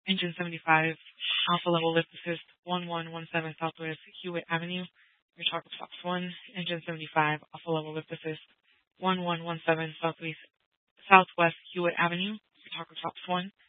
Engine 75, Alpha Level Lift Assist 1117 Southwest Hewitt Avenue. Your target stops 1. Engine 75, Alpha Level Lift Assist 1117 Southwest Hewitt Avenue. Your target stops 1.